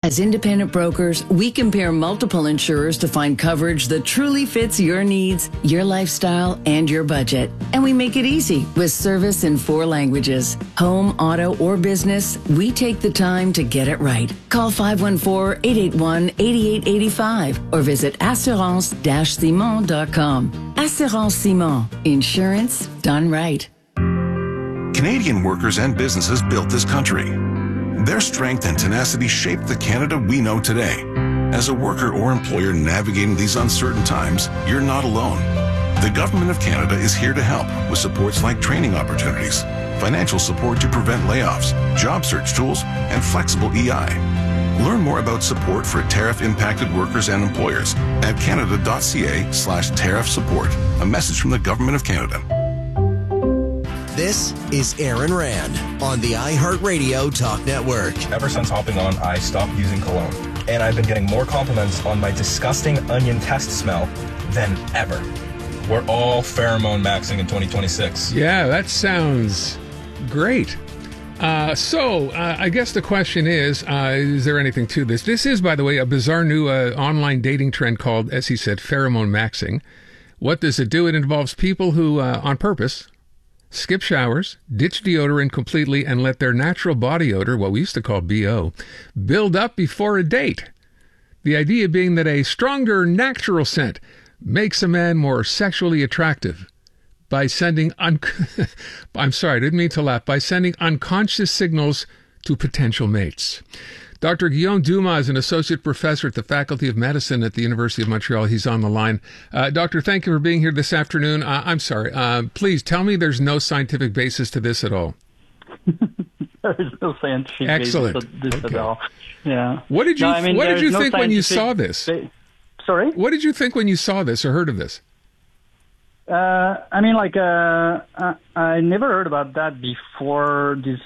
As independent brokers, we compare multiple insurers to find coverage that truly fits your needs, your lifestyle, and your budget. And we make it easy with service in 4 languages. Home, auto, or business, we take the time to get it right. Call 514-881-8885 or visit assurance-simon.com. Assurance Simon. Insurance done right. Canadian workers and businesses built this country. Their strength and tenacity shaped the Canada we know today. As a worker or employer navigating these uncertain times, you're not alone. The Government of Canada is here to help with supports like training opportunities, financial support to prevent layoffs, job search tools, and flexible EI. Learn more about support for tariff-impacted workers and employers at canada.ca/tariff support. A message from the Government of Canada. This is Aaron Rand on the iHeartRadio Talk Network. Ever since hopping on, I stopped using cologne. And I've been getting more compliments on my disgusting onion test smell than ever. We're all pheromone maxing in 2026. Yeah, that sounds great. So I guess the question is there anything to this? This is, by the way, a bizarre new online dating trend called, as he said, pheromone maxing. What does it do? It involves people who, on purpose, skip showers, ditch deodorant completely, and let their natural body odor, what we used to call BO, build up before a date. The idea being that a stronger natural scent makes a man more sexually attractive by sending I'm sorry, I didn't mean to laugh, by sending unconscious signals to potential mates. Dr. Guillaume Dumas is an associate professor at the Faculty of Medicine at the University of Montreal. He's on the line. Doctor, thank you for being here this afternoon. I'm sorry. Please tell me there's no scientific basis to this at all. There is no scientific basis to this at all. Yeah. What did you think when you saw this? Sorry? What did you think when you saw this or heard of this? I never heard about that before this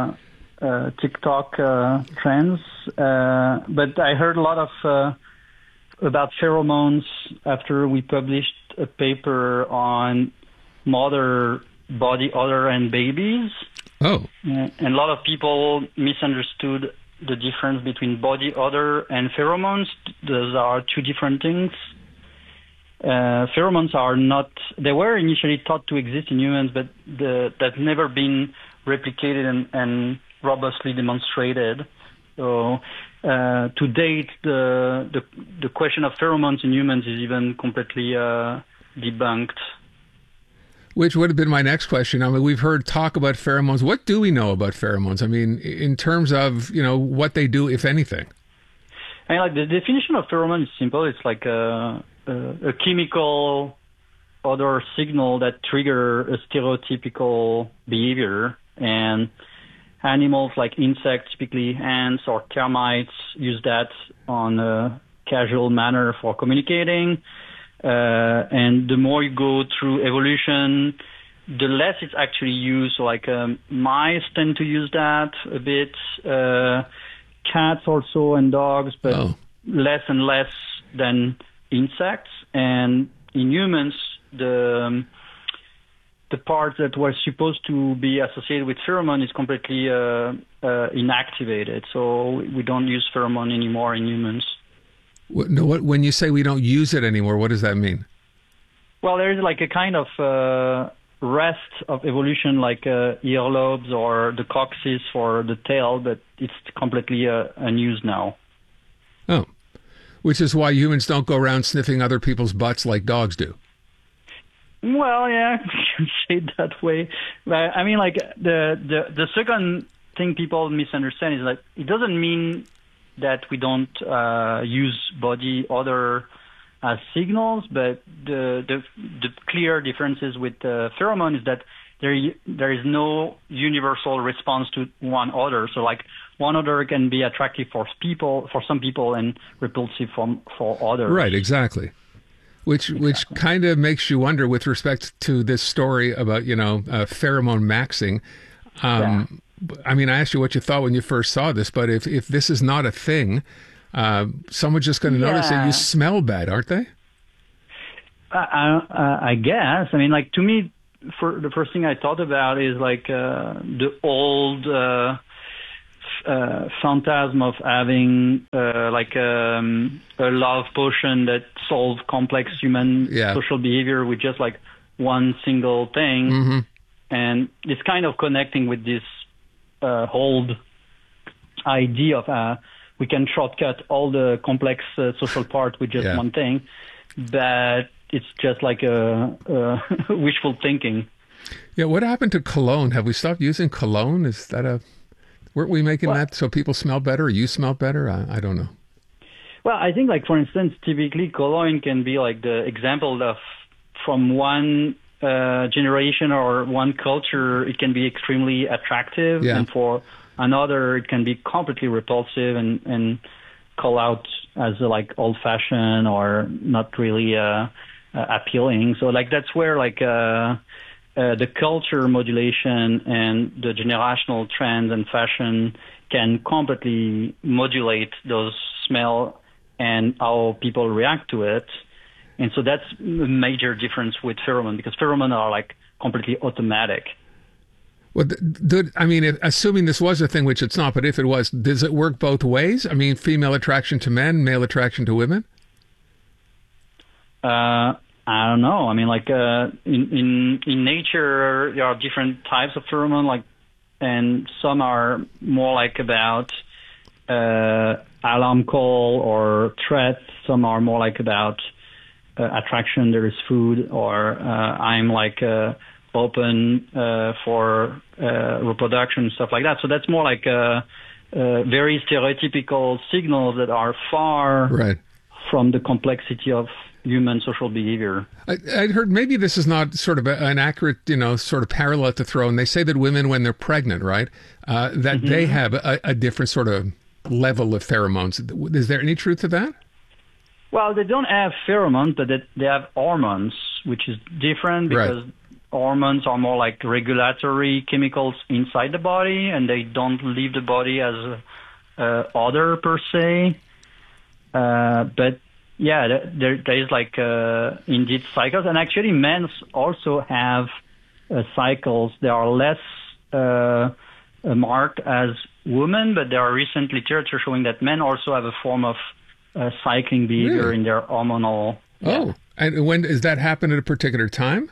TikTok trends, but I heard a lot of about pheromones after we published a paper on mother body odor and babies. Oh. And a lot of people misunderstood the difference between body odor and pheromones. Those are 2 different things. Pheromones are not, they were initially thought to exist in humans, but that's never been replicated and robustly demonstrated. So to date, the question of pheromones in humans is even completely debunked. Which would have been my next question. I mean, we've heard talk about pheromones. What do we know about pheromones? I mean, in terms of, what they do, if anything. I mean, like the definition of pheromone is simple. It's like a chemical odor signal that trigger a stereotypical behavior, and animals like insects, typically ants or termites, use that on a casual manner for communicating. And the more you go through evolution, the less it's actually used. So like mice tend to use that a bit, cats also and dogs, but less and less than insects. And in humans, the part that was supposed to be associated with pheromone is completely inactivated. So we don't use pheromone anymore in humans. When you say we don't use it anymore, what does that mean? Well, there is like a kind of rest of evolution, like earlobes or the coccyx for the tail, but it's completely unused now. Oh, which is why humans don't go around sniffing other people's butts like dogs do. Well, yeah, you can say it that way. But I mean, like the second thing people misunderstand is that it doesn't mean that we don't use body odor as signals, but the clear differences with pheromone is that there is no universal response to one odor. So like one odor can be attractive for some people and repulsive for others. Right, exactly. Which kind of makes you wonder with respect to this story about pheromone maxing. I mean, I asked you what you thought when you first saw this, but if this is not a thing, someone's just going to notice that you smell bad, aren't they? I guess. I mean, like, to me, the first thing I thought about is like the old phantasm of having like a love potion that solves complex human social behavior with just like one single thing. Mm-hmm. And it's kind of connecting with this old idea of we can shortcut all the complex social part with just one thing, but it's just like a wishful thinking. Yeah, what happened to cologne? Have we stopped using cologne? Is that weren't we making that so people smell better or you smell better? I don't know. Well, I think like, for instance, typically cologne can be like the example of from one generation or one culture, it can be extremely attractive. Yeah. And for another, it can be completely repulsive and call out as like old fashioned or not really appealing. So like that's where like the culture modulation and the generational trends and fashion can completely modulate those smell and how people react to it. And so that's a major difference with pheromone, because pheromone are like completely automatic. Well, I mean, assuming this was a thing, which it's not, but if it was, does it work both ways? I mean, female attraction to men, male attraction to women? I don't know. I mean, like in nature, there are different types of pheromone, like, and some are more like about alarm call or threat. Some are more like about attraction. There is food, or I'm like open for reproduction, stuff like that. So that's more like very stereotypical signals that are far from the complexity of human social behavior. I'd heard maybe this is not sort of an accurate, sort of parallel to throw. And they say that women, when they're pregnant, right, that they have a different sort of level of pheromones. Is there any truth to that? Well, they don't have pheromones, but they have hormones, which is different because hormones are more like regulatory chemicals inside the body, and they don't leave the body as odor per se. But yeah, there is like indeed cycles, and actually men also have cycles. They are less marked as women, but there are recent literature showing that men also have a form of cycling behavior in their hormonal. Oh, and when does that happen at a particular time?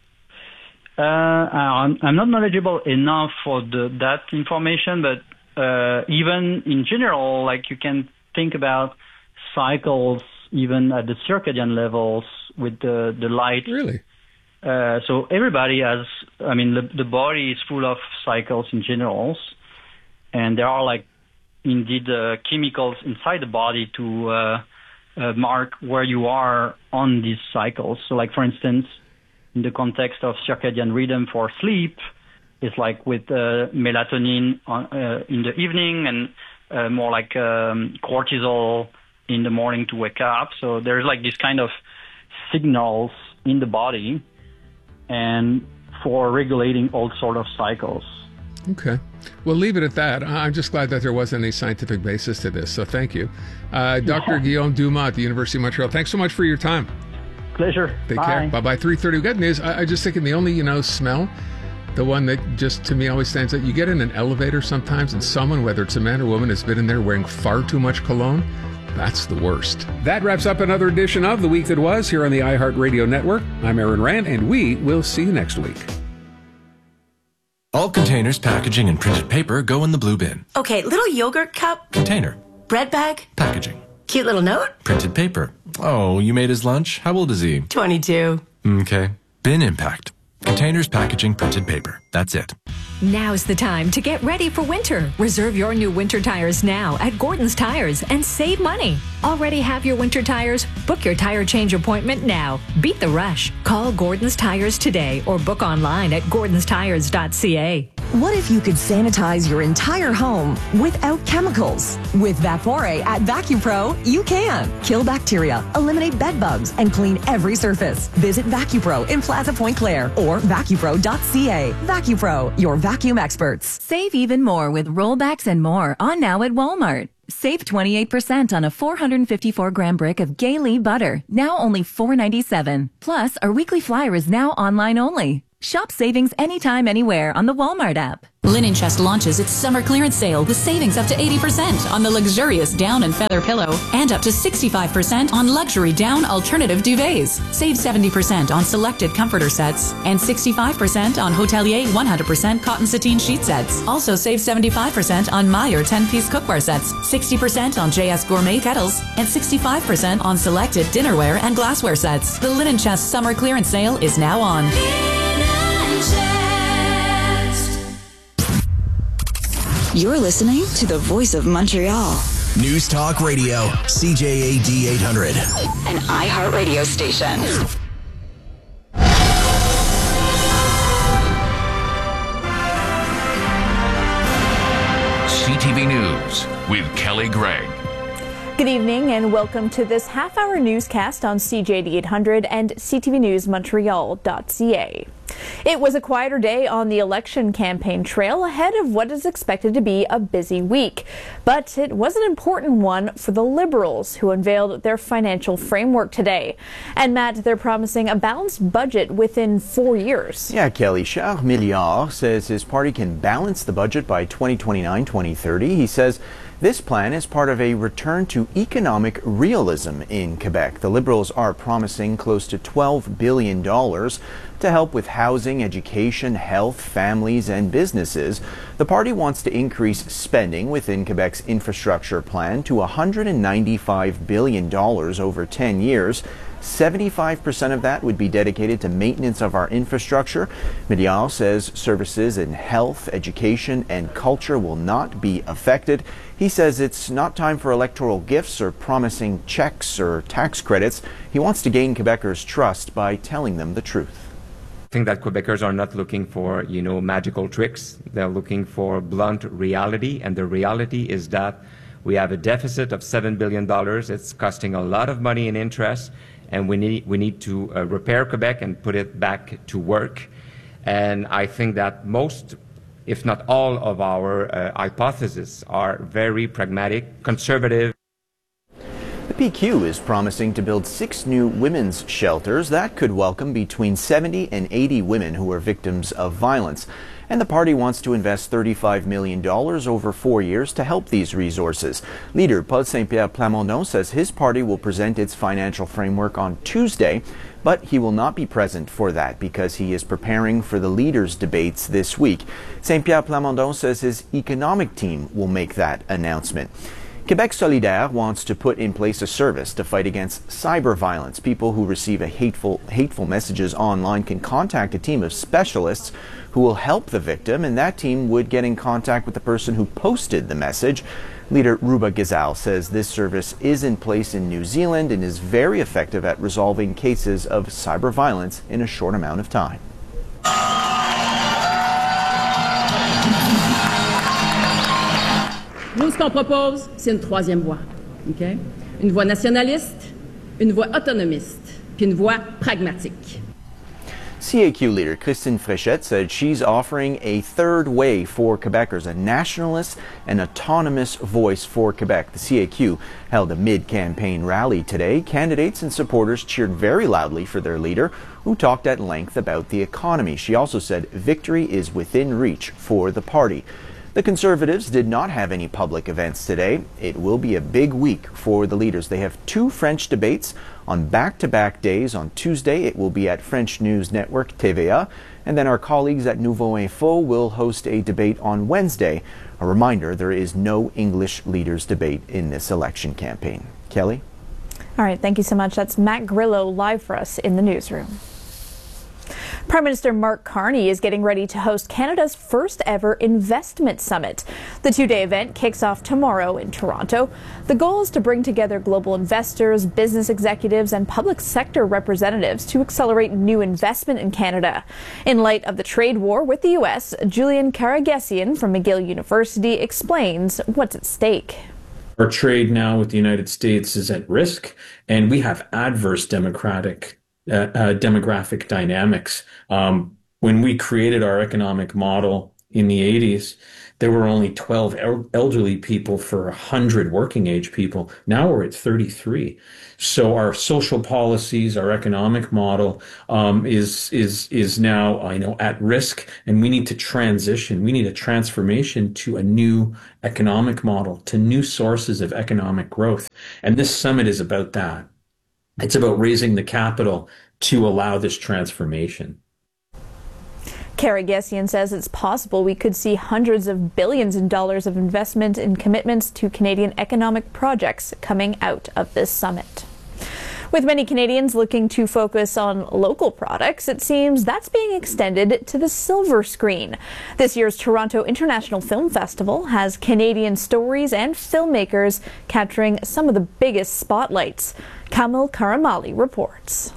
I'm not knowledgeable enough for that information, but even in general, like you can think about cycles even at the circadian levels with the light. Really? So everybody has, I mean, the body is full of cycles in general, and there are like indeed chemicals inside the body to mark where you are on these cycles. So like, for instance, in the context of circadian rhythm for sleep, it's like with melatonin in the evening and more like cortisol in the morning to wake up. So there's like this kind of signals in the body and for regulating all sort of cycles. Okay. Well, leave it at that. I'm just glad that there wasn't any scientific basis to this. So thank you. Dr. Guillaume Dumas at the University of Montreal. Thanks so much for your time. Pleasure. Take care. Bye-bye. 3:30. Good news. I just thinking the only, smell, the one that just to me always stands out, you get in an elevator sometimes and someone, whether it's a man or woman, has been in there wearing far too much cologne. That's the worst. That wraps up another edition of The Week That Was here on the iHeartRadio Network. I'm Aaron Rand, and we will see you next week. All containers, packaging, and printed paper go in the blue bin. Okay, little yogurt cup. Container. Bread bag. Packaging. Cute little note. Printed paper. Oh, you made his lunch? How old is he? 22. Okay. Bin impact. Containers, packaging, printed paper. That's it. Now's the time to get ready for winter. Reserve your new winter tires now at Gordon's Tires and save money. Already have your winter tires? Book your tire change appointment now. Beat the rush. Call Gordon's Tires today or book online at gordonstires.ca. What if you could sanitize your entire home without chemicals? With Vapore at VacuPro, you can. Kill bacteria, eliminate bed bugs, and clean every surface. Visit VacuPro in Plaza Point Claire or vacupro.ca. VacuPro, your vacuum experts. Save even more with rollbacks and more on now at Walmart. Save 28% on a 454-gram brick of Gay Lea butter, now only $4.97. Plus, our weekly flyer is now online only. Shop savings anytime, anywhere on the Walmart app. Linen Chest launches its summer clearance sale with savings up to 80% on the luxurious down and feather pillow and up to 65% on luxury down alternative duvets. Save 70% on selected comforter sets and 65% on Hotelier 100% cotton sateen sheet sets. Also save 75% on Meyer 10-piece cookware sets, 60% on JS Gourmet kettles, and 65% on selected dinnerware and glassware sets. The Linen Chest summer clearance sale is now on. You're listening to the Voice of Montreal. News Talk Radio, CJAD 800. An iHeart radio station. CTV News with Kelly Gregg. Good evening and welcome to this half-hour newscast on CJAD 800 and ctvnewsmontreal.ca. It was a quieter day on the election campaign trail ahead of what is expected to be a busy week. But it was an important one for the Liberals, who unveiled their financial framework today. And Matt, they're promising a balanced budget within 4 years. Yeah, Kelly. Charles Milliard says his party can balance the budget by 2029-2030. He says this plan is part of a return to economic realism in Quebec. The Liberals are promising close to $12 billion to help with housing, education, health, families, and businesses. The party wants to increase spending within Quebec's infrastructure plan to $195 billion over 10 years. 75% of that would be dedicated to maintenance of our infrastructure. Milliard says services in health, education, and culture will not be affected. He says it's not time for electoral gifts or promising checks or tax credits. He wants to gain Quebecers' trust by telling them the truth. I think that Quebecers are not looking for, magical tricks. They're looking for blunt reality, and the reality is that we have a deficit of $7 billion. It's costing a lot of money in interest, and we need to repair Quebec and put it back to work. And I think that most, if not all, of our hypotheses are very pragmatic, conservative. The PQ is promising to build 6 new women's shelters that could welcome between 70 and 80 women who are victims of violence. And the party wants to invest $35 million over 4 years to help these resources. Leader Paul Saint-Pierre Plamondon says his party will present its financial framework on Tuesday, but he will not be present for that because he is preparing for the leaders' debates this week. Saint-Pierre Plamondon says his economic team will make that announcement. Quebec Solidaire wants to put in place a service to fight against cyber violence. People who receive hateful messages online can contact a team of specialists who will help the victim, and that team would get in contact with the person who posted the message. Leader Ruba Gizal says this service is in place in New Zealand and is very effective at resolving cases of cyber violence in a short amount of time. Nous, ce qu'on propose, c'est une troisième voie. Okay? Une voie nationaliste, une voie autonomiste, puis une voie pragmatique. CAQ leader Christine Fréchette said she's offering a third way for Quebecers, a nationalist and autonomous voice for Quebec. The CAQ held a mid-campaign rally today. Candidates and supporters cheered very loudly for their leader, who talked at length about the economy. She also said victory is within reach for the party. The Conservatives did not have any public events today. It will be a big week for the leaders. They have 2 French debates on back-to-back days. On Tuesday, it will be at French News Network, TVA, and then our colleagues at Nouveau Info will host a debate on Wednesday. A reminder, there is no English leaders debate in this election campaign. Kelly? All right, thank you so much. That's Matt Grillo live for us in the newsroom. Prime Minister Mark Carney is getting ready to host Canada's first ever investment summit. The 2-day event kicks off tomorrow in Toronto. The goal is to bring together global investors, business executives, and public sector representatives to accelerate new investment in Canada. In light of the trade war with the U.S., Julian Karagesian from McGill University explains what's at stake. Our trade now with the United States is at risk, and we have adverse demographic dynamics. When we created our economic model in the 80s, there were only 12 elderly people for 100 working age people. Now we're at 33. So our social policies, our economic model is now at risk, and we need to transition. We need a transformation to a new economic model, to new sources of economic growth. And this summit is about that. It's about raising the capital to allow this transformation. Kara Gessian says it's possible we could see hundreds of billions in dollars of investment and commitments to Canadian economic projects coming out of this summit. With many Canadians looking to focus on local products, it seems that's being extended to the silver screen. This year's Toronto International Film Festival has Canadian stories and filmmakers capturing some of the biggest spotlights. Kamil Karamali reports.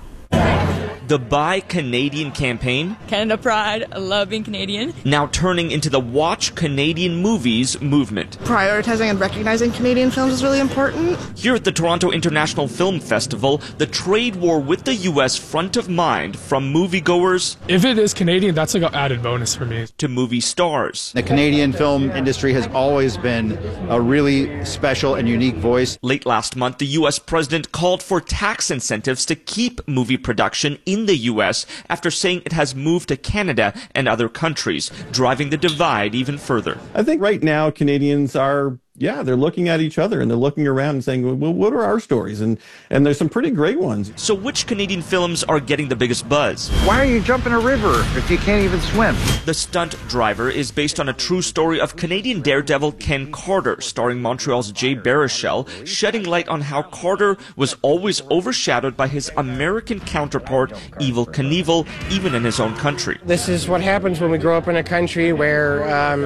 The Buy Canadian campaign, Canada Pride, I love being Canadian, now turning into the Watch Canadian Movies movement. Prioritizing and recognizing Canadian films is really important. Here at the Toronto International Film Festival, the trade war with the U.S. front of mind from moviegoers. If it is Canadian, that's like an added bonus for me. To movie stars. The Canadian film industry has always been a really special and unique voice. Late last month, the U.S. president called for tax incentives to keep movie production in the U.S. after saying it has moved to Canada and other countries, driving the divide even further. I think right now Canadians are, they're looking at each other and they're looking around and saying, well, what are our stories? And there's some pretty great ones. So which Canadian films are getting the biggest buzz? Why are you jumping a river if you can't even swim? The Stunt Driver is based on a true story of Canadian daredevil Ken Carter, starring Montreal's Jay Baruchel, shedding light on how Carter was always overshadowed by his American counterpart, Evel Knievel, even in his own country. This is what happens when we grow up in a country where,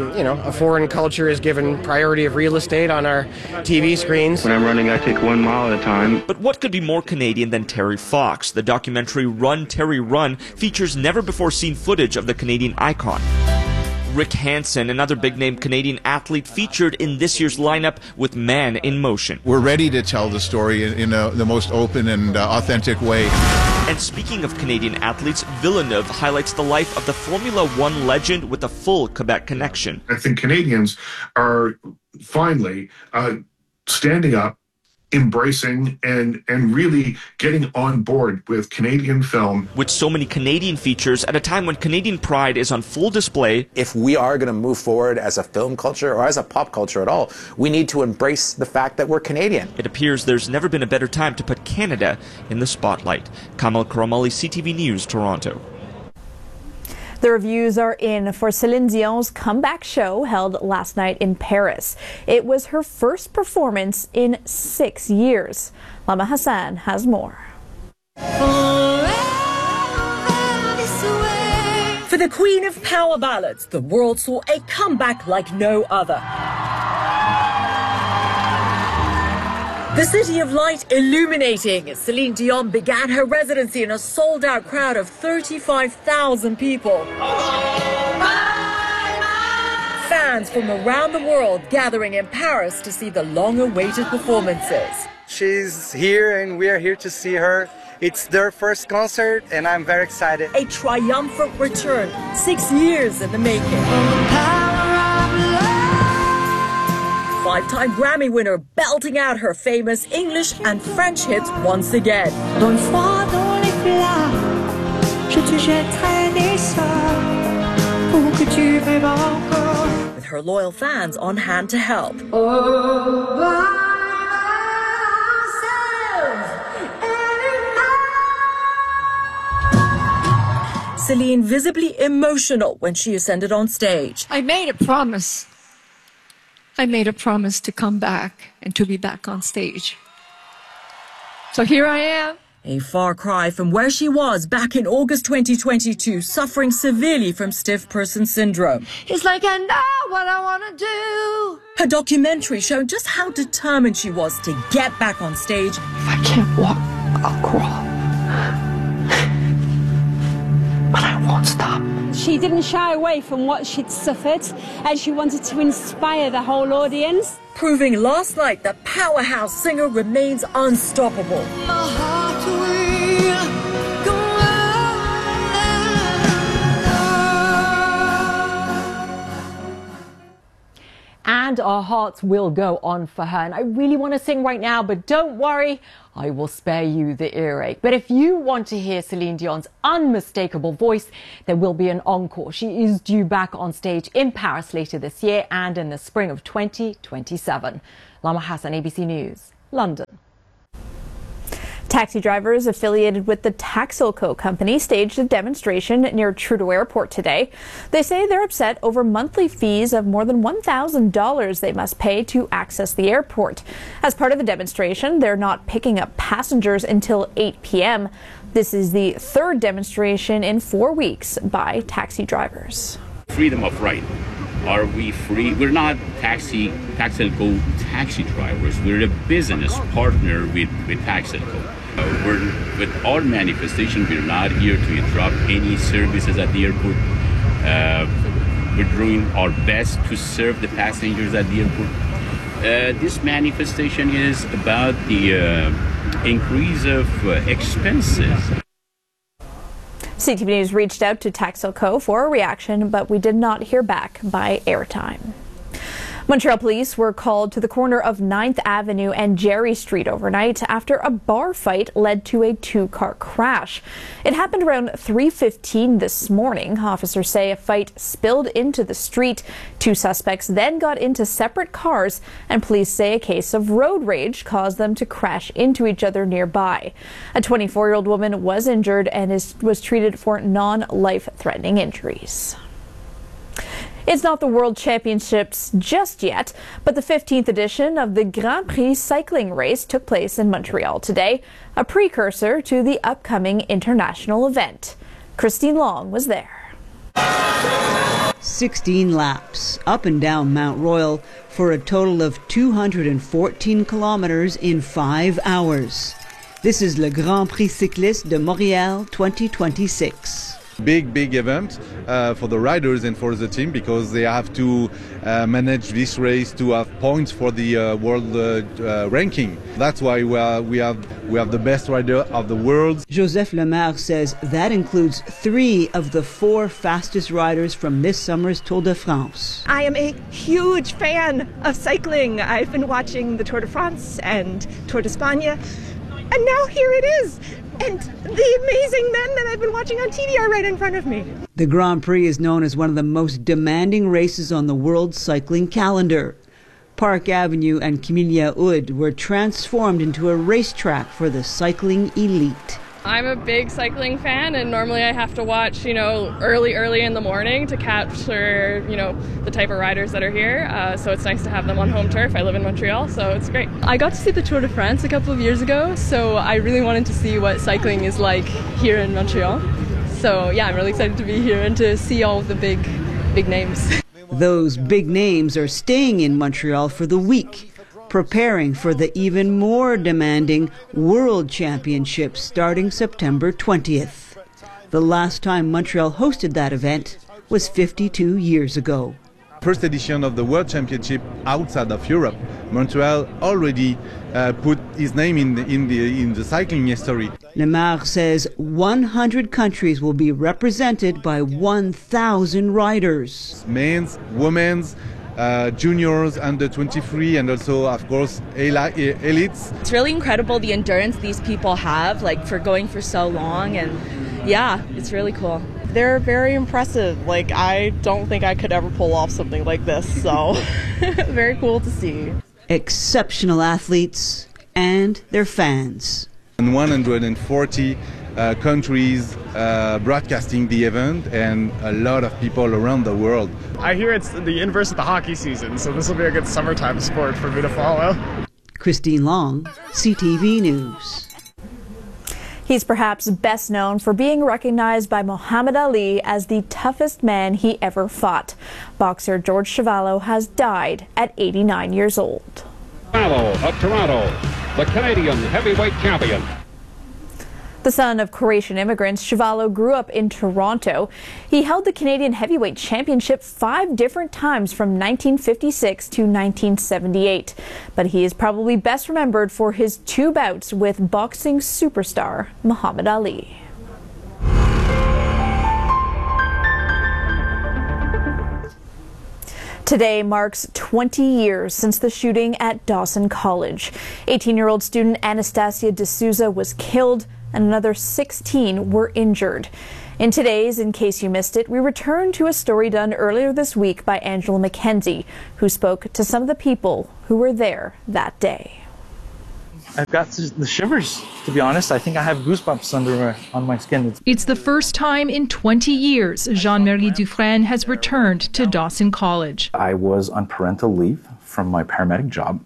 a foreign culture is given priority of real estate on our TV screens. When I'm running, I take 1 mile at a time. But what could be more Canadian than Terry Fox? The documentary Run, Terry, Run features never-before-seen footage of the Canadian icon. Rick Hansen, another big-name Canadian athlete, featured in this year's lineup with Man in Motion. We're ready to tell the story in the most open and authentic way. And speaking of Canadian athletes, Villeneuve highlights the life of the Formula One legend with a full Quebec connection. I think Canadians are finally standing up, embracing and really getting on board with Canadian film. With so many Canadian features at a time when Canadian pride is on full display. If we are going to move forward as a film culture or as a pop culture at all, we need to embrace the fact that we're Canadian. It appears there's never been a better time to put Canada in the spotlight. Kamil Karamali, CTV News, Toronto. The reviews are in for Céline Dion's comeback show held last night in Paris. It was her first performance in 6 years. Lama Hassan has more. For the queen of power ballads, the world saw a comeback like no other. The City of Light illuminating as Céline Dion began her residency in a sold-out crowd of 35,000 people. Fans from around the world gathering in Paris to see the long-awaited performances. She's here and we are here to see her. It's their first concert and I'm very excited. A triumphant return, 6 years in the making. Five-time Grammy winner belting out her famous English and French hits once again. With her loyal fans on hand to help. Céline visibly emotional when she ascended on stage. I made a promise. I made a promise to come back and to be back on stage. So here I am. A far cry from where she was back in August 2022, suffering severely from stiff person syndrome. It's like I know what I want to do. Her documentary showed just how determined she was to get back on stage. If I can't walk, I'll crawl. But I won't stop. She didn't shy away from what she'd suffered, and she wanted to inspire the whole audience. Proving last night that powerhouse singer remains unstoppable. and our hearts will go on for her. And I really want to sing right now, but don't worry, I will spare you the earache. But if you want to hear Celine Dion's unmistakable voice, there will be an encore. She is due back on stage in Paris later this year and in the spring of 2027. Lama Hassan, ABC News, London. Taxi drivers affiliated with the Taxilco company staged a demonstration near Trudeau Airport today. They say they're upset over monthly fees of more than $1,000 they must pay to access the airport. As part of the demonstration, they're not picking up passengers until 8 p.m. This is the third demonstration in 4 weeks by taxi drivers. Freedom of right. Are we free? We're not Taxilco taxi drivers. We're a business partner with Taxilco. With our manifestation, we're not here to interrupt any services at the airport. We're doing our best to serve the passengers at the airport. This manifestation is about the increase of expenses. CTV News reached out to Taxilco for a reaction, but we did not hear back by airtime. Montreal police were called to the corner of 9th Avenue and Jerry Street overnight after a bar fight led to a two-car crash. It happened around 3:15 this morning. Officers say a fight spilled into the street. Two suspects then got into separate cars, and police say a case of road rage caused them to crash into each other nearby. A 24-year-old woman was injured and was treated for non-life-threatening injuries. It's not the World Championships just yet, but the 15th edition of the Grand Prix cycling race took place in Montreal today, a precursor to the upcoming international event. Christine Long was there. 16 laps up and down Mount Royal for a total of 214 kilometers in 5 hours. This is Le Grand Prix Cycliste de Montréal 2026. Big event for the riders and for the team, because they have to manage this race to have points for the world ranking. That's why we have the best rider of the world. Joseph Lemaire says that includes 3 of the 4 fastest riders from this summer's Tour de France. I am a huge fan of cycling. I've been watching the Tour de France and Tour de Espagne, and now here it is. And the amazing men that I've been watching on TV are right in front of me. The Grand Prix is known as one of the most demanding races on the world cycling calendar. Park Avenue and Camellia Wood were transformed into a racetrack for the cycling elite. I'm a big cycling fan, and normally I have to watch, early in the morning to capture, the type of riders that are here. So it's nice to have them on home turf. I live in Montreal, so it's great. I got to see the Tour de France a couple of years ago, so I really wanted to see what cycling is like here in Montreal. So yeah, I'm really excited to be here and to see all of the big names. Those big names are staying in Montreal for the week, preparing for the even more demanding World Championships starting September 20th. The last time Montreal hosted that event was 52 years ago. First edition of the World Championship outside of Europe. Montreal already put his name in the cycling history. Lemaire says 100 countries will be represented by 1,000 riders. Men's, women's, juniors, under 23, and also, of course, elites. It's really incredible the endurance these people have, for going for so long, and yeah, it's really cool. They're very impressive. I don't think I could ever pull off something like this, so very cool to see. Exceptional athletes and their fans. And 140 countries broadcasting the event, and a lot of people around the world. I hear it's the inverse of the hockey season, so this will be a good summertime sport for me to follow. Christine Long, CTV News. He's perhaps best known for being recognized by Muhammad Ali as the toughest man he ever fought. Boxer George Chuvalo has died at 89 years old. Chuvalo of Toronto, the Canadian heavyweight champion. The son of Croatian immigrants, Chuvalo grew up in Toronto. He held the Canadian Heavyweight Championship 5 different times from 1956 to 1978. But he is probably best remembered for his 2 bouts with boxing superstar Muhammad Ali. Today marks 20 years since the shooting at Dawson College. 18-year-old student Anastasia D'Souza was killed and another 16 were injured. In today's In Case You Missed It, we return to a story done earlier this week by Angela Mackenzie, who spoke to some of the people who were there that day. I've got the shivers, to be honest. I think I have goosebumps on my skin. It's the first time in 20 years Jean-Marie Dufresne has returned to Dawson College. I was on parental leave from my paramedic job,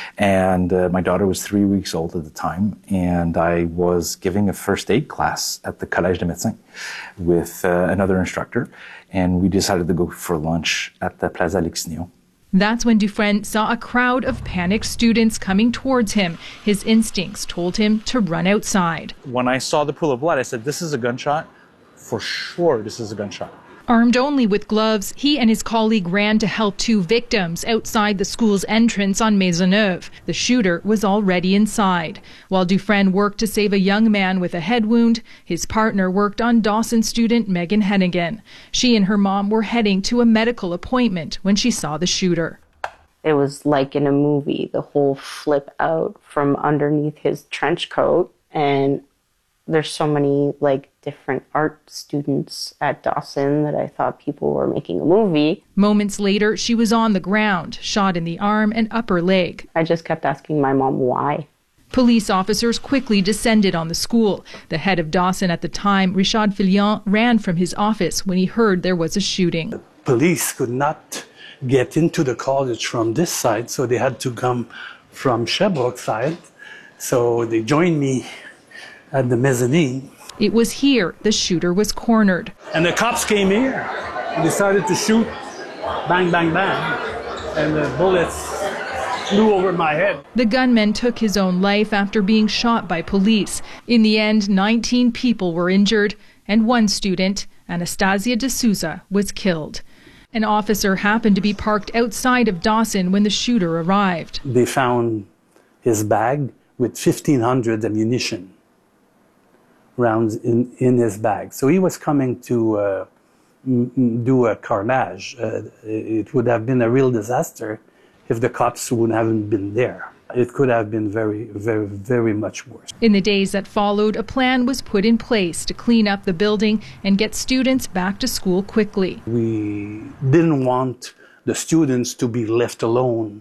and my daughter was 3 weeks old at the time, and I was giving a first aid class at the Collège des Médecins with another instructor, and we decided to go for lunch at the Plaza Alexinio. That's when Dufresne saw a crowd of panicked students coming towards him. His instincts told him to run outside. When I saw the pool of blood, I said, this is a gunshot. For sure, this is a gunshot. Armed only with gloves, he and his colleague ran to help two victims outside the school's entrance on Maisonneuve. The shooter was already inside. While Dufresne worked to save a young man with a head wound, his partner worked on Dawson student Megan Hennigan. She and her mom were heading to a medical appointment when she saw the shooter. It was like in a movie, the whole flip out from underneath his trench coat, and there's so many different art students at Dawson that I thought people were making a movie. Moments later, she was on the ground, shot in the arm and upper leg. I just kept asking my mom why. Police officers quickly descended on the school. The head of Dawson at the time, Richard Filion, ran from his office when he heard there was a shooting. The police could not get into the college from this side, so they had to come from Sherbrooke side. So they joined me at the mezzanine. It was here the shooter was cornered. And the cops came here and decided to shoot. Bang, bang, bang. And the bullets flew over my head. The gunman took his own life after being shot by police. In the end, 19 people were injured, and one student, Anastasia D'Souza, was killed. An officer happened to be parked outside of Dawson when the shooter arrived. They found his bag with 1,500 ammunition rounds in his bag. So he was coming to do a carnage. It would have been a real disaster if the cops wouldn't have been there. It could have been very, very, very much worse. In the days that followed, a plan was put in place to clean up the building and get students back to school quickly. We didn't want the students to be left alone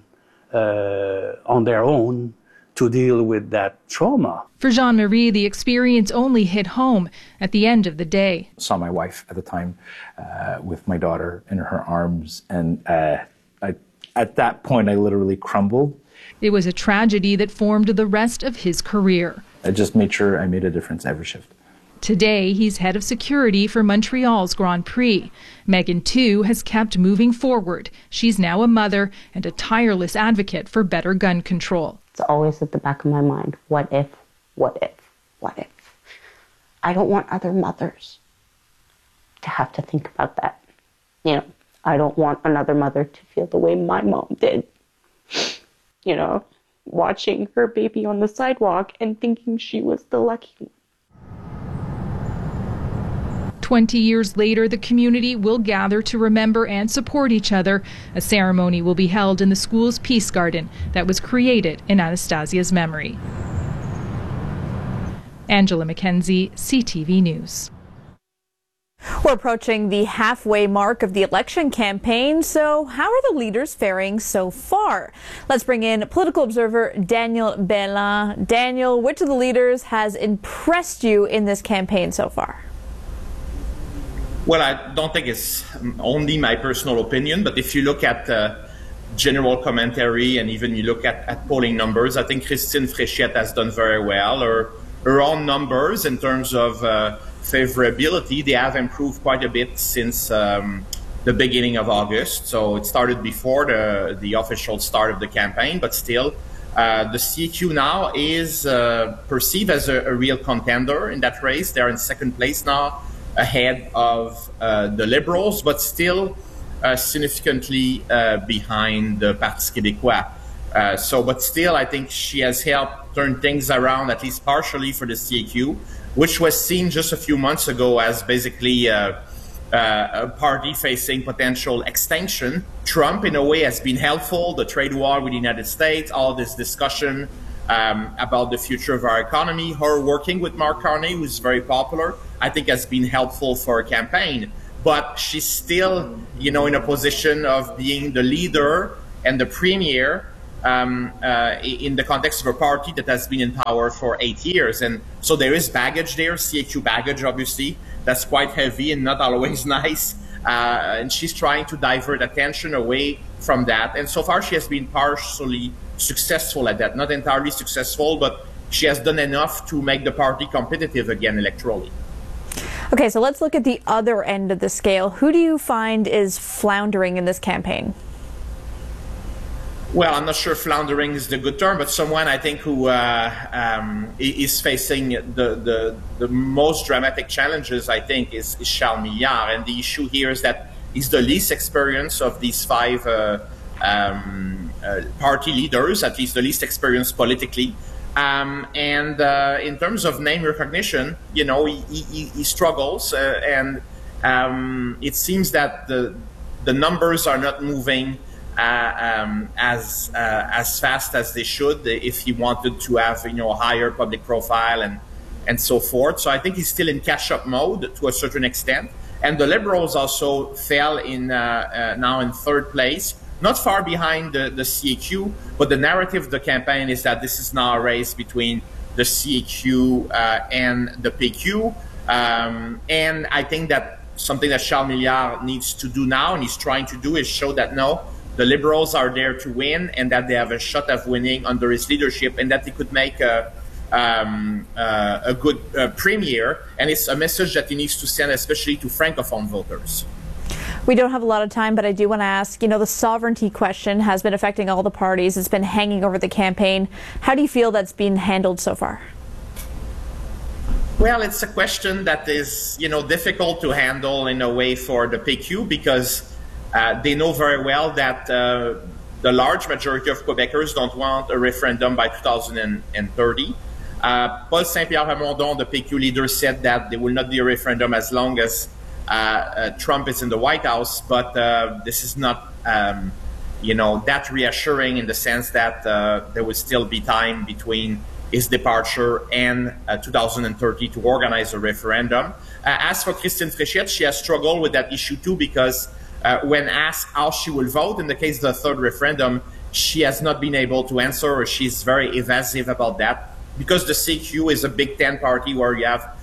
on their own to deal with that trauma. For Jean-Marie, the experience only hit home at the end of the day. I saw my wife at the time with my daughter in her arms, and at that point I literally crumbled. It was a tragedy that formed the rest of his career. I just made sure I made a difference every shift. Today, he's head of security for Montreal's Grand Prix. Megan, too, has kept moving forward. She's now a mother and a tireless advocate for better gun control. It's always at the back of my mind. What if? What if? What if? I don't want other mothers to have to think about that. I don't want another mother to feel the way my mom did. Watching her baby on the sidewalk and thinking she was the lucky one. 20 years later, the community will gather to remember and support each other. A ceremony will be held in the school's Peace Garden that was created in Anastasia's memory. Angela Mackenzie, CTV News. We're approaching the halfway mark of the election campaign, so how are the leaders faring so far? Let's bring in political observer Daniel Bellin. Daniel, which of the leaders has impressed you in this campaign so far? Well, I don't think it's only my personal opinion, but if you look at general commentary and even you look at polling numbers, I think Christine Fréchette has done very well. Her own numbers in terms of favorability, they have improved quite a bit since the beginning of August. So it started before the official start of the campaign, but still the CQ now is perceived as a real contender in that race. They're in second place now, ahead of the Liberals, but still significantly behind the Parti Québécois. But still, I think she has helped turn things around, at least partially, for the CQ, which was seen just a few months ago as basically a party facing potential extinction. Trump, in a way, has been helpful. The trade war with the United States, all this discussion about the future of our economy, her working with Mark Carney, who's very popular, I think has been helpful for her campaign. But she's still, in a position of being the leader and the premier in the context of a party that has been in power for 8 years. And so there is baggage there, CAQ baggage, obviously, that's quite heavy and not always nice. And she's trying to divert attention away from that. And so far, she has been partially successful at that. Not entirely successful, but she has done enough to make the party competitive again electorally. Okay, so let's look at the other end of the scale. Who do you find is floundering in this campaign? Well, I'm not sure floundering is the good term, but someone I think who is facing the most dramatic challenges, I think, is Charles Milliard. And the issue here is that he's the least experienced of these five party leaders, at least the least experienced politically. And in terms of name recognition, he struggles, and it seems that the numbers are not moving as fast as they should if he wanted to have a higher public profile and so forth. So I think he's still in catch-up mode to a certain extent. And the Liberals also fell in now in third place, not far behind the CAQ, but the narrative of the campaign is that this is now a race between the CAQ and the PQ. And I think that something that Charles Milliard needs to do now, and he's trying to do, is show that no, the Liberals are there to win, and that they have a shot of winning under his leadership, and that he could make a good premier. And it's a message that he needs to send, especially to Francophone voters. We don't have a lot of time, but I do want to ask, the sovereignty question has been affecting all the parties. It's been hanging over the campaign. How do you feel that's been handled so far? Well, it's a question that is, difficult to handle in a way for the PQ, because they know very well that the large majority of Quebecers don't want a referendum by 2030. Paul Saint-Pierre Plamondon, the PQ leader, said that there will not be a referendum as long as Trump is in the White House, but this is not, that reassuring in the sense that there will still be time between his departure and 2030 to organize a referendum. As for Christine Fréchette, she has struggled with that issue too, because when asked how she will vote in the case of the third referendum, she has not been able to answer, or she's very evasive about that, because the CQ is a Big Ten party where you have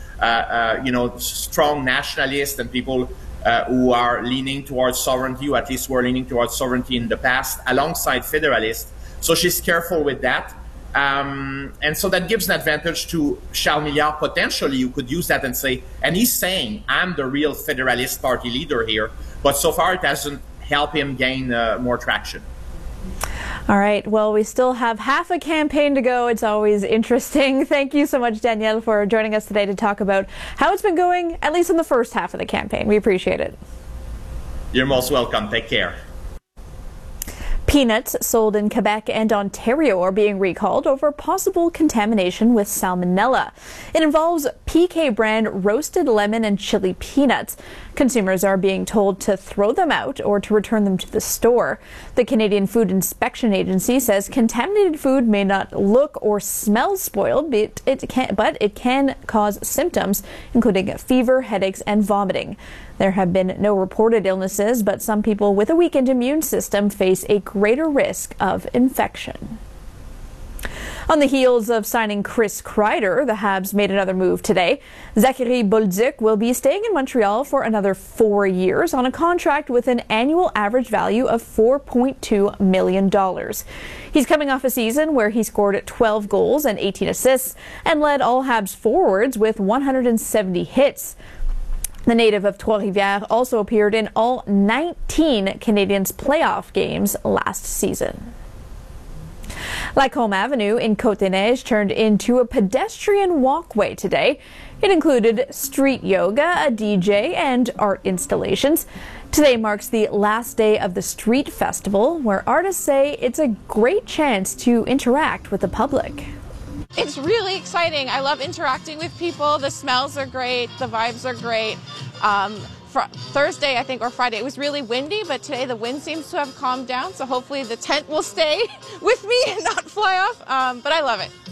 strong nationalists and people who are leaning towards sovereignty, or at least were leaning towards sovereignty in the past, alongside federalists. So she's careful with that. And so that gives an advantage to Charles Milliard. Potentially, you could use that and say, and he's saying, I'm the real Federalist Party leader here. But so far, it hasn't helped him gain more traction. All right. Well, we still have half a campaign to go. It's always interesting. Thank you so much, Danielle, for joining us today to talk about how it's been going, at least in the first half of the campaign. We appreciate it. You're most welcome. Take care. Peanuts sold in Quebec and Ontario are being recalled over possible contamination with salmonella. It involves PK brand roasted lemon and chili peanuts. Consumers are being told to throw them out or to return them to the store. The Canadian Food Inspection Agency says contaminated food may not look or smell spoiled, but it can cause symptoms, including fever, headaches, and vomiting. There have been no reported illnesses, but some people with a weakened immune system face a greater risk of infection. On the heels of signing Chris Kreider, the Habs made another move today. Zachary Bolduc will be staying in Montreal for another 4 years on a contract with an annual average value of $4.2 million. He's coming off a season where he scored 12 goals and 18 assists and led all Habs forwards with 170 hits. The native of Trois-Rivières also appeared in all 19 Canadiens playoff games last season. Lacombe Avenue in Côte-des-Neiges turned into a pedestrian walkway today. It included street yoga, a DJ, and art installations. Today marks the last day of the Street Festival, where artists say it's a great chance to interact with the public. It's really exciting. I love interacting with people. The smells are great. The vibes are great. Thursday, I think, or Friday, it was really windy, but today the wind seems to have calmed down, so hopefully the tent will stay with me and not fly off, but I love it.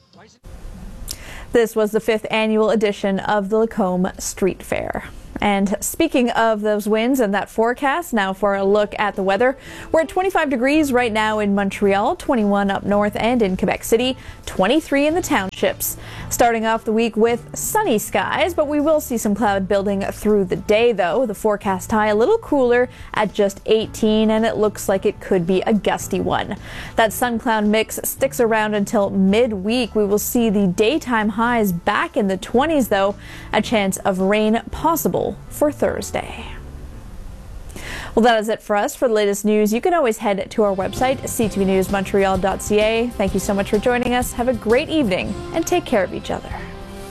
This was the 5th annual edition of the Lacombe Street Fair. And speaking of those winds and that forecast, now for a look at the weather. We're at 25 degrees right now in Montreal, 21 up north and in Quebec City, 23 in the townships. Starting off the week with sunny skies, but we will see some cloud building through the day though. The forecast high a little cooler at just 18, and it looks like it could be a gusty one. That sun cloud mix sticks around until midweek. We will see the daytime highs back in the 20s though, a chance of rain possible for Thursday. Well, that is it for us. For the latest news, you can always head to our website, ctvnewsmontreal.ca. Thank you so much for joining us. Have a great evening and take care of each other.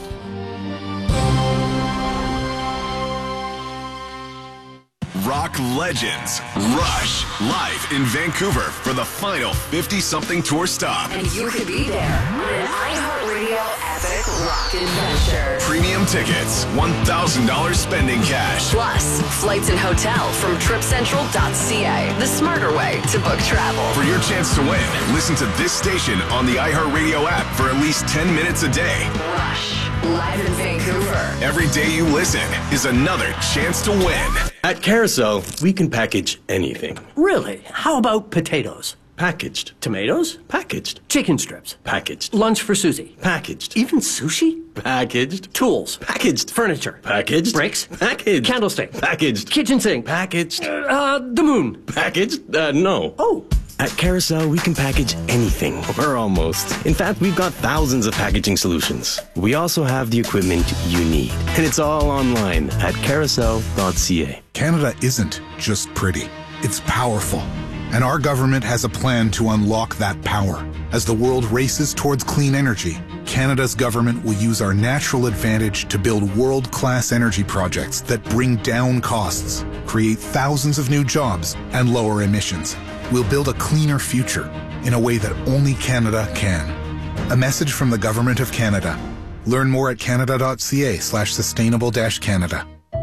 Rock legends Rush live in Vancouver for the final 50-something tour stop. And you could be there on an iHeartRadio epic rock adventure. Premium tickets, $1,000 spending cash. Plus, flights and hotel from tripcentral.ca, the smarter way to book travel. For your chance to win, listen to this station on the iHeartRadio app for at least 10 minutes a day. Rush, live in Vancouver. Every day you listen is another chance to win. At Carousel, we can package anything. Really? How about potatoes? Packaged. Tomatoes? Packaged. Chicken strips? Packaged. Lunch for Susie? Packaged. Even sushi? Packaged. Tools? Packaged. Furniture? Packaged. Bricks? Packaged. Candlestick? Packaged. Kitchen sink? Packaged. The moon? Packaged? No. Oh. At Carousel, we can package anything, or almost. In fact, we've got thousands of packaging solutions. We also have the equipment you need, and it's all online at carousel.ca. Canada isn't just pretty, it's powerful. And our government has a plan to unlock that power. As the world races towards clean energy, Canada's government will use our natural advantage to build world-class energy projects that bring down costs, create thousands of new jobs, and lower emissions. We'll build a cleaner future in a way that only Canada can. A message from the Government of Canada. Learn more at canada.ca/sustainable-Canada.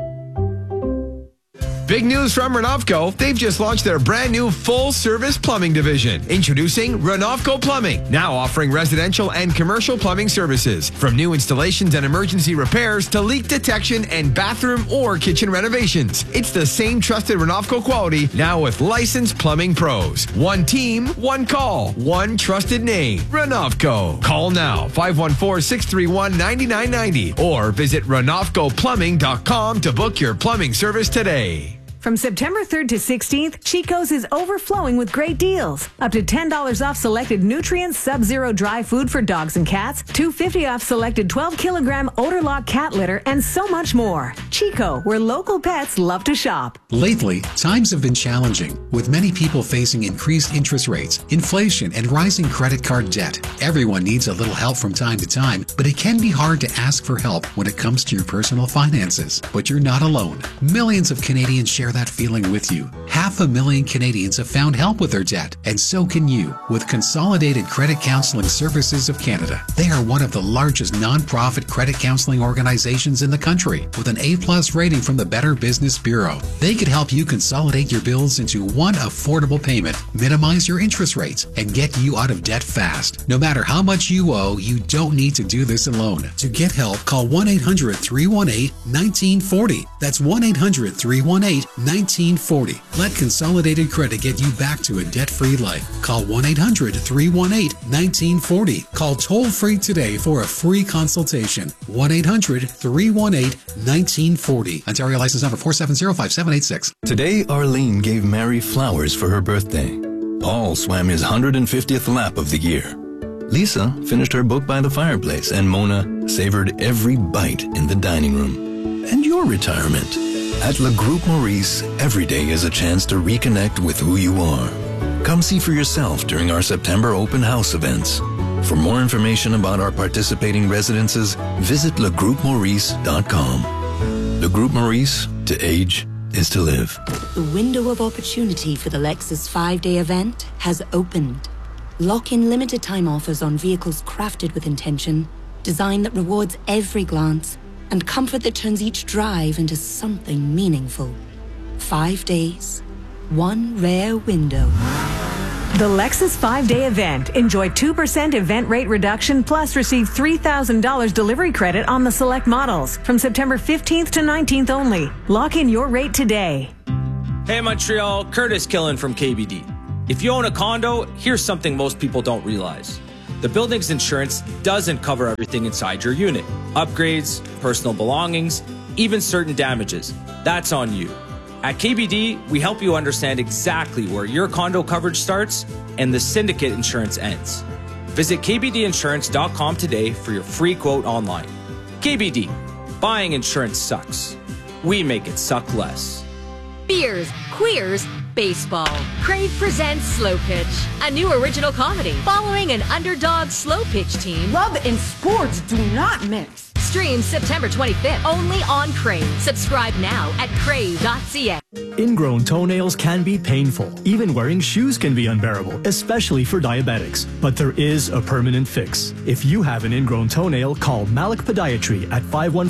Big news from Renovco. They've just launched their brand new full-service plumbing division. Introducing Renovco Plumbing, now offering residential and commercial plumbing services. From new installations and emergency repairs to leak detection and bathroom or kitchen renovations. It's the same trusted Renovco quality, now with licensed plumbing pros. One team, one call, one trusted name. Renovco. Call now, 514-631-9990 or visit renovcoplumbing.com to book your plumbing service today. From September 3rd to 16th, Chico's is overflowing with great deals. Up to $10 off selected Nutrients Sub-Zero dry food for dogs and cats, $2.50 off selected 12-kilogram Odor Lock cat litter, and so much more. Chico, where local pets love to shop. Lately, times have been challenging, with many people facing increased interest rates, inflation, and rising credit card debt. Everyone needs a little help from time to time, but it can be hard to ask for help when it comes to your personal finances. But you're not alone. Millions of Canadians share that feeling with you. 500,000 Canadians have found help with their debt, and so can you with Consolidated Credit Counseling Services of Canada. They are one of the largest non-profit credit counseling organizations in the country, with an A+ rating from the Better Business Bureau. They could help you consolidate your bills into one affordable payment, minimize your interest rates, and get you out of debt fast. No matter how much you owe, you don't need to do this alone. To get help, call 1-800-318-1940. That's 1-800-318-1940. Let Consolidated Credit get you back to a debt-free life. Call 1-800-318-1940. Call toll-free today for a free consultation. 1-800-318-1940. Ontario license number 4705786. Today, Arlene gave Mary flowers for her birthday. Paul swam his 150th lap of the year. Lisa finished her book by the fireplace, and Mona savored every bite in the dining room. And your retirement. At Le Groupe Maurice, every day is a chance to reconnect with who you are. Come see for yourself during our September open house events. For more information about our participating residences, visit legroupemaurice.com. Le Groupe Maurice, to age is to live. The window of opportunity for the Lexus 5-day event has opened. Lock in limited time offers on vehicles crafted with intention, design that rewards every glance, and comfort that turns each drive into something meaningful. 5 days, one rare window. The Lexus 5-day event. Enjoy 2% event rate reduction plus receive $3,000 delivery credit on the select models from September 15th to 19th only. Lock in your rate today. Hey Montreal, Curtis Killen from KBD. If you own a condo, here's something most people don't realize. The building's insurance doesn't cover everything inside your unit. Upgrades, personal belongings, even certain damages. That's on you. At KBD, we help you understand exactly where your condo coverage starts and the syndicate insurance ends. Visit kbdinsurance.com today for your free quote online. KBD, buying insurance sucks. We make it suck less. Beers, queers, baseball. Crave presents Slow Pitch, a new original comedy following an underdog slow pitch team. Love and sports do not mix. Streams September 25th only on Crave. Subscribe now at crave.ca. Ingrown toenails can be painful. Even wearing shoes can be unbearable, especially for diabetics. But there is a permanent fix. If you have an ingrown toenail, call Malik Podiatry at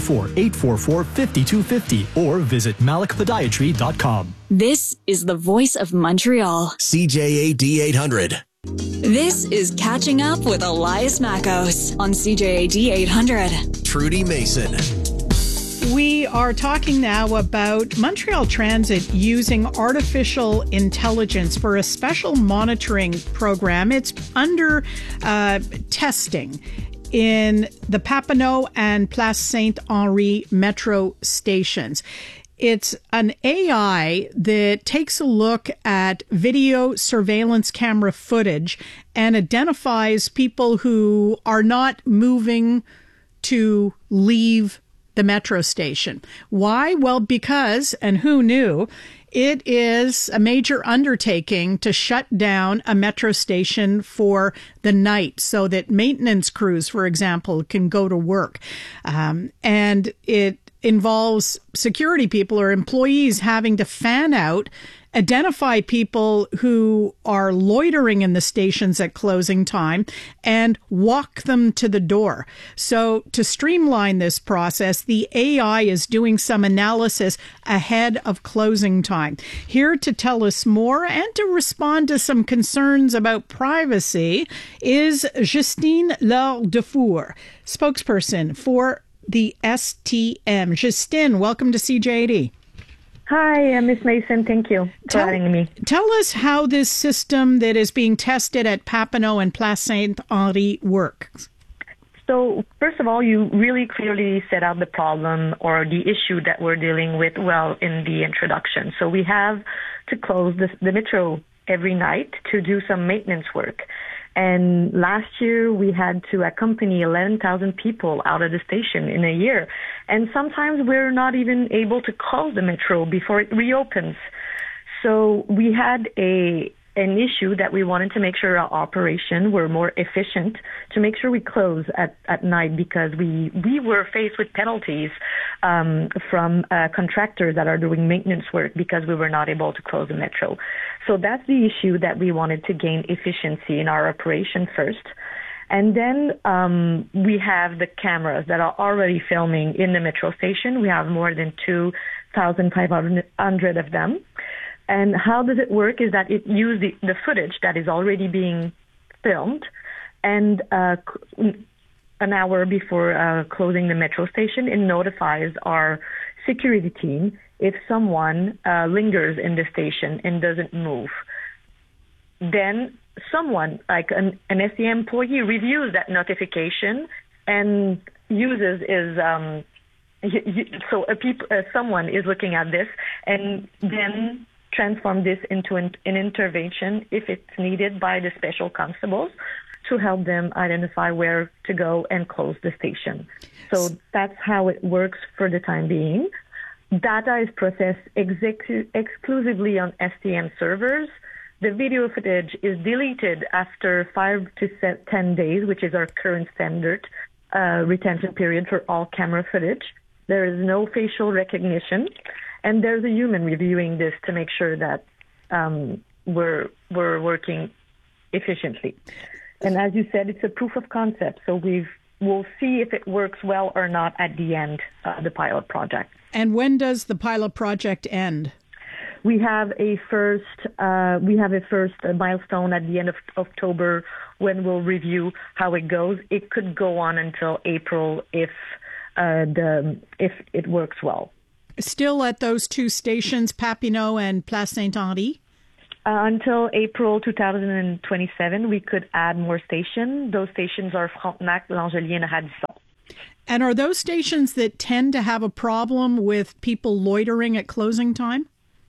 514-844-5250 or visit malikpodiatry.com. This is the voice of Montreal. CJAD 800. This is Catching Up with Elias Mackos on CJAD 800. Trudy Mason. We are talking now about Montreal Transit using artificial intelligence for a special monitoring program. It's under testing in the Papineau and Place Saint-Henri metro stations. It's an AI that takes a look at video surveillance camera footage and identifies people who are not moving to leave the metro station. Why? Well, because, and who knew, it is a major undertaking to shut down a metro station for the night so that maintenance crews, for example, can go to work. And it involves security people or employees having to fan out, identify people who are loitering in the stations at closing time, and walk them to the door. So to streamline this process, the AI is doing some analysis ahead of closing time. Here to tell us more and to respond to some concerns about privacy is Justine Laure-Dufour, spokesperson for the STM. Justine, welcome to CJAD. Hi, Ms. Mason. Thank you for having me. Tell us how this system that is being tested at Papineau and Place Saint-Henri works. So, first of all, you really clearly set out the problem or the issue that we're dealing with well in the introduction. So we have to close the metro every night to do some maintenance work. And last year, we had to accompany 11,000 people out of the station in a year. And sometimes we're not even able to close the metro before it reopens. So we had an issue that we wanted to make sure our operation were more efficient, to make sure we close at night, because we were faced with penalties from contractors that are doing maintenance work because we were not able to close the metro. So that's the issue, that we wanted to gain efficiency in our operation first. And then we have the cameras that are already filming in the metro station. We have more than 2,500 of them. And how does it work is that it uses the footage that is already being filmed, and an hour before closing the metro station, it notifies our security team if someone lingers in the station and doesn't move. Then someone, like an STM employee, reviews that notification and uses someone is looking at this and then transform this into an intervention if it's needed by the special constables to help them identify where to go and close the station. So that's how it works for the time being. Data is processed exclusively on STM servers. The video footage is deleted after 5 to 10 days, which is our current standard retention period for all camera footage. There is no facial recognition. And there's a human reviewing this to make sure that we're working efficiently. And as you said, it's a proof of concept. So we've we'll see if it works well or not at the end of the pilot project. And when does the pilot project end? We have a first milestone at the end of October when we'll review how it goes. It could go on until April if it works well. Still at those two stations, Papineau and Place Saint-Henri? Until April 2027, we could add more stations. Those stations are Frontenac, L'Angelier, and Radisson. And are those stations that tend to have a problem with people loitering at closing time?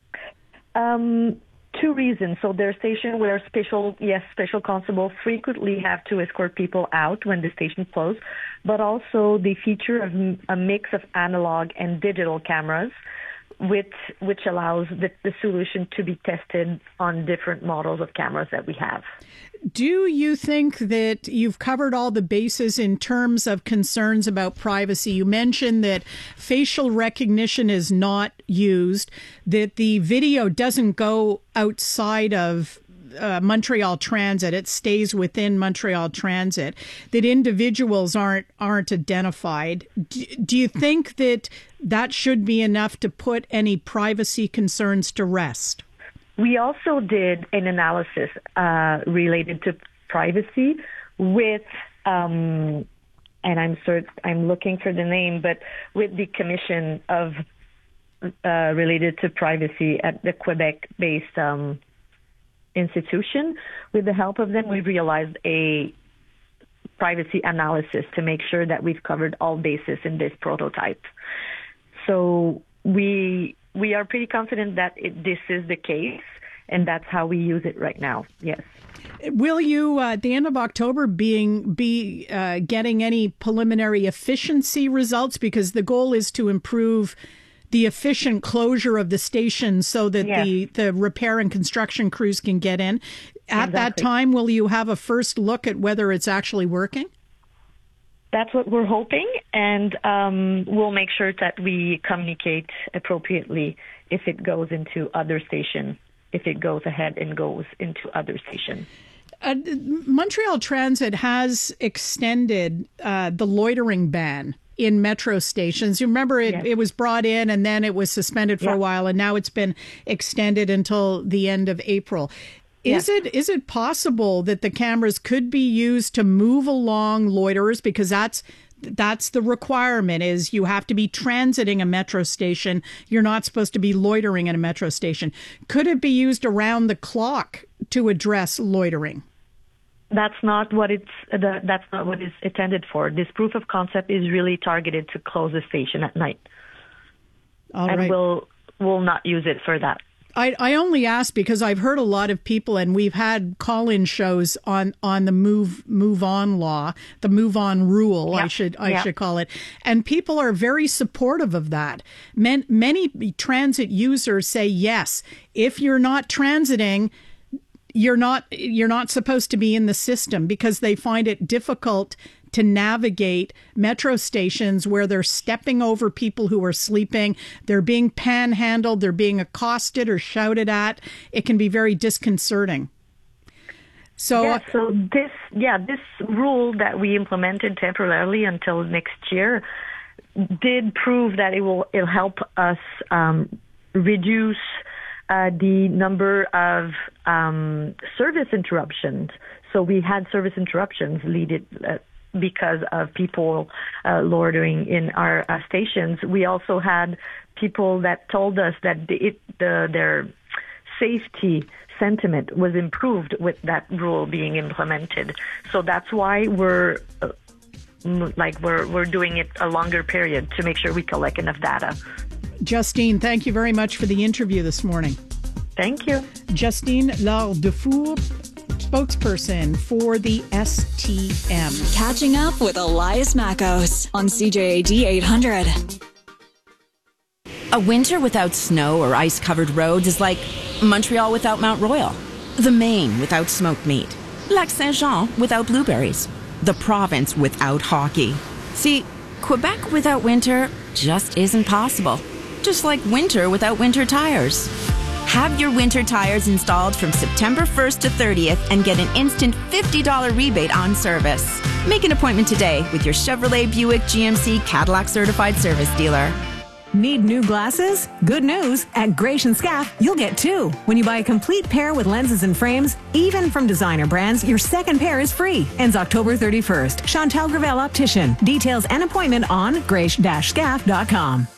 Two reasons. So there's stations where special constables frequently have to escort people out when the station closed, but also they feature a mix of analog and digital cameras, which allows the solution to be tested on different models of cameras that we have. Do you think that you've covered all the bases in terms of concerns about privacy? You mentioned that facial recognition is not used, that the video doesn't go outside of Montreal Transit, it stays within Montreal Transit, that individuals aren't identified. Do you think that should be enough to put any privacy concerns to rest? We also did an analysis related to privacy with, and I'm looking for the name, but with the Commission of related to privacy at the Quebec-based institution. With the help of them, we realized a privacy analysis to make sure that we've covered all bases in this prototype. So we are pretty confident that this is the case, and that's how we use it right now. Yes. Will you, at the end of October, be getting any preliminary efficiency results? Because the goal is to improve the efficient closure of the station so that the repair and construction crews can get in. At that time, will you have a first look at whether it's actually working? That's what we're hoping, and we'll make sure that we communicate appropriately if it goes into other stations, if it goes ahead and goes into other stations. Montreal Transit has extended the loitering ban in metro stations. You remember it was brought in and then it was suspended for a while, and now it's been extended until the end of April. Is it possible that the cameras could be used to move along loiterers, because that's the requirement, is you have to be transiting a metro station. You're not supposed to be loitering at a metro station. Could it be used around the clock to address loitering? That's not what it's intended for. This proof of concept is really targeted to close the station at night. All right. And we'll not use it for that. I only ask because I've heard a lot of people, and we've had call-in shows on the move on law, the move on rule, I should call it, and people are very supportive of that. Many transit users say yes, if you're not transiting, you're not supposed to be in the system, because they find it difficult to navigate metro stations where they're stepping over people who are sleeping, they're being panhandled, they're being accosted or shouted at. It can be very disconcerting. So this rule that we implemented temporarily until next year did prove that it'll help us reduce the number of service interruptions. So we had service interruptions because of people loitering in our stations. We also had people that told us that their safety sentiment was improved with that rule being implemented. So that's why we're doing it a longer period to make sure we collect enough data. Justine, thank you very much for the interview this morning. Thank you. Justine Lardefou, spokesperson for the STM. Catching up with Elias Mackos on CJAD 800. A winter without snow or ice-covered roads is like Montreal without Mount Royal, the Maine without smoked meat, Lac Saint-Jean without blueberries, the province without hockey. See, Quebec without winter just isn't possible. Just like winter without winter tires. Have your winter tires installed from September 1st to 30th and get an instant $50 rebate on service. Make an appointment today with your Chevrolet, Buick, GMC, Cadillac certified service dealer. Need new glasses? Good news. At Gratian Scaff, you'll get 2. When you buy a complete pair with lenses and frames, even from designer brands, your second pair is free. Ends October 31st. Chantal Gravel Optician. Details and appointment on grace-scaff.com.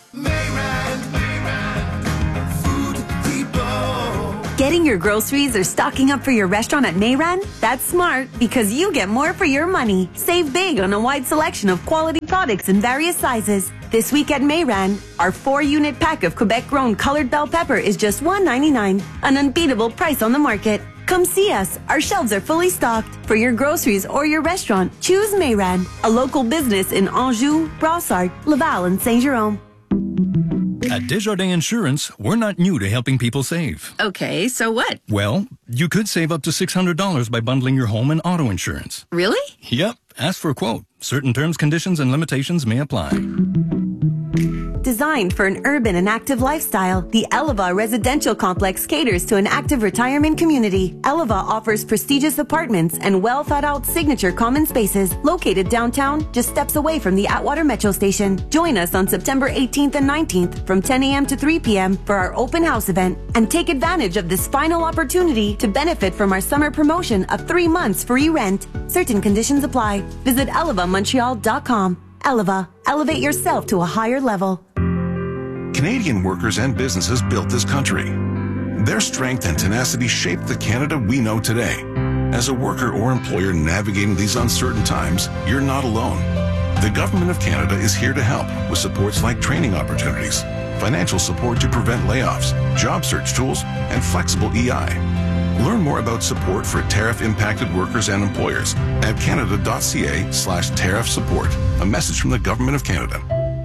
Getting your groceries or stocking up for your restaurant at Mayran? That's smart because you get more for your money. Save big on a wide selection of quality products in various sizes. This week at Mayran, our 4-unit pack of Quebec-grown colored bell pepper is just $1.99, an unbeatable price on the market. Come see us. Our shelves are fully stocked. For your groceries or your restaurant, choose Mayran, a local business in Anjou, Brossard, Laval, and Saint-Jérôme. At Desjardins Insurance, we're not new to helping people save. Okay, so what? Well, you could save up to $600 by bundling your home and auto insurance. Really? Yep. Ask for a quote. Certain terms, conditions, and limitations may apply. Designed for an urban and active lifestyle, the Eleva residential complex caters to an active retirement community. Eleva offers prestigious apartments and well-thought-out signature common spaces located downtown, just steps away from the Atwater Metro Station. Join us on September 18th and 19th from 10 a.m. to 3 p.m. for our open house event and take advantage of this final opportunity to benefit from our summer promotion of 3 months free rent. Certain conditions apply. Visit elevamontreal.com. Eleva, elevate yourself to a higher level. Canadian workers and businesses built this country. Their strength and tenacity shaped the Canada we know today. As a worker or employer navigating these uncertain times, you're not alone. The Government of Canada is here to help with supports like training opportunities, financial support to prevent layoffs, job search tools, and flexible EI. Learn more about support for tariff-impacted workers and employers at canada.ca/tariff support. A message from the Government of Canada.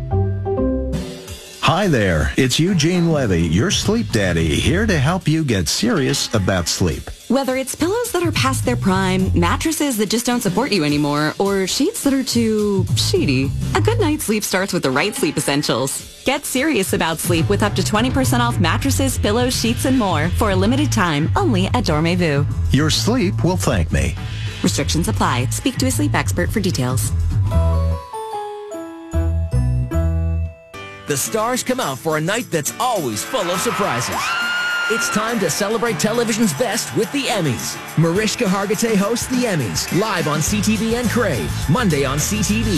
Hi there, it's Eugene Levy, your sleep daddy, here to help you get serious about sleep. Whether it's pillows that are past their prime, mattresses that just don't support you anymore, or sheets that are too sheety, a good night's sleep starts with the right sleep essentials. Get serious about sleep with up to 20% off mattresses, pillows, sheets, and more for a limited time only at Dormez-vous. Your sleep will thank me. Restrictions apply. Speak to a sleep expert for details. The stars come out for a night that's always full of surprises. It's time to celebrate television's best with the Emmys. Mariska Hargitay hosts the Emmys, live on CTV and Crave, Monday on CTV.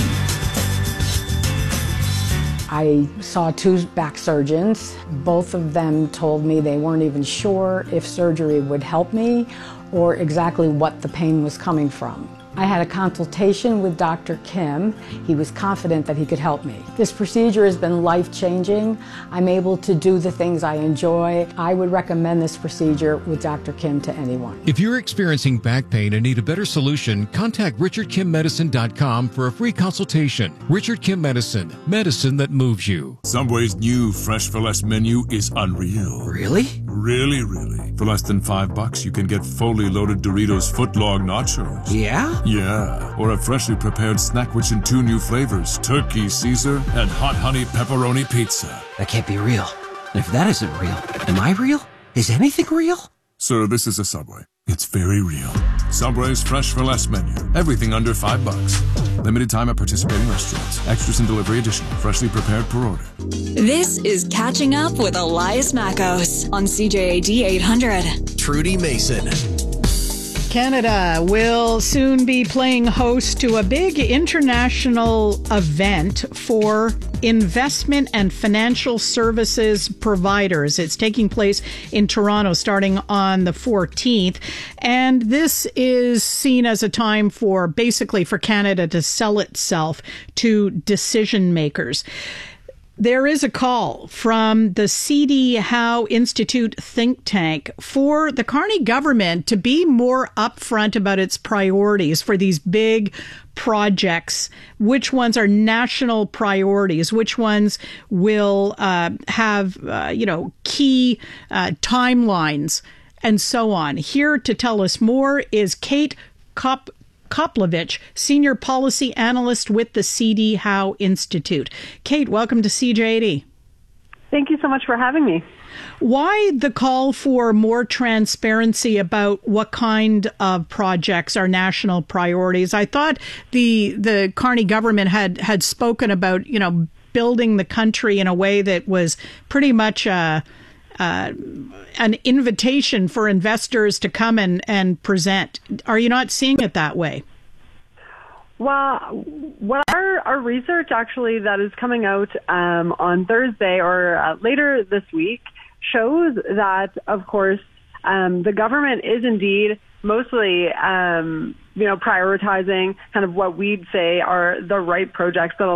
I saw 2 back surgeons. Both of them told me they weren't even sure if surgery would help me or exactly what the pain was coming from. I had a consultation with Dr. Kim. He was confident that he could help me. This procedure has been life-changing. I'm able to do the things I enjoy. I would recommend this procedure with Dr. Kim to anyone. If you're experiencing back pain and need a better solution, contact RichardKimMedicine.com for a free consultation. Richard Kim Medicine, medicine that moves you. Subway's new Fresh for Less menu is unreal. Really? Really. For less than $5, you can get fully loaded Doritos footlong nachos. Yeah? Yeah. Or a freshly prepared snack rich in 2 new flavors, Turkey Caesar and Hot Honey Pepperoni Pizza. That can't be real. And if that isn't real, am I real? Is anything real? Sir, this is a Subway. It's very real. Subway's Fresh for Less menu. Everything under $5. Limited time at participating restaurants. Extras and delivery additional. Freshly prepared per order. This is Catching Up with Elias Mackos on CJAD 800. Trudy Mason. Canada will soon be playing host to a big international event for investment and financial services providers. It's taking place in Toronto starting on the 14th. And this is seen as a time for Canada to sell itself to decision makers. There is a call from the C.D. Howe Institute think tank for the Carney government to be more upfront about its priorities for these big projects. Which ones are national priorities? Which ones will have key timelines and so on? Here to tell us more is Kate Koplovich, Senior Policy Analyst with the C.D. Howe Institute. Kate, welcome to CJAD. Thank you so much for having me. Why the call for more transparency about what kind of projects are national priorities? I thought the Carney government had spoken about, building the country in a way that was pretty much an invitation for investors to come and present. Are you not seeing it that way? Well, what our research actually that is coming out on Thursday or later this week shows that, of course, the government is indeed mostly, prioritizing kind of what we'd say are the right projects that